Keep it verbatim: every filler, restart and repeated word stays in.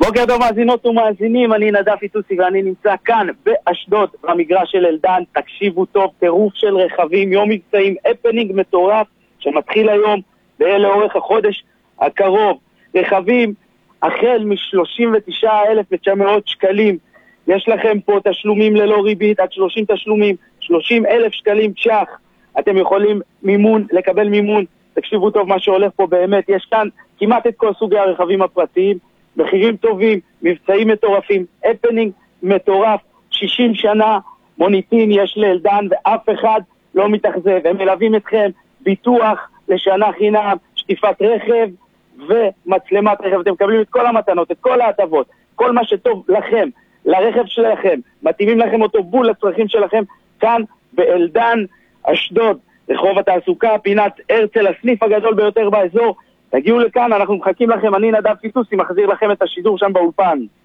בוקר טוב מאזינות ומאזינים, אני נדב פיטוסי ואני נמצא כאן באשדוד במגרש של אלדן. תקשיבו טוב, טירוף של רכבים, יום מבצעים, הפנינג מטורף שמתחיל היום לאורך החודש הקרוב. רכבים החל מ-שלושים ותשעה אלף ותשע מאות שקלים, יש לכם פה תשלומים ללא ריבית עד שלושים תשלומים, שלושים אלף שקלים שח, אתם יכולים מימון, לקבל מימון. תקשיבו טוב מה שהולך פה באמת, יש כאן כמעט את כל סוגי הרכבים הפרטיים, מחירים טובים, מבצעים מטורפים, הפנינג מטורף, שישים שנה מוניטין יש לאלדן ואף אחד לא מתאכזב. הם מלווים אתכם, ביטוח לשנה חינם, שטיפת רכב ומצלמת רכב, אתם מקבלים את כל המתנות, את כל ההטבות, כל מה שטוב לכם, לרכב שלכם, מתאימים לכם אותו בול לצרכים שלכם, כאן באלדן אשדוד, רחוב התעסוקה, פינת הרצל, הסניף הגדול ביותר באזור. תגיעו לכאן, אנחנו מחכים לכם, אני נדב פיטוסי, מחזיר לכם את השידור שם באולפן.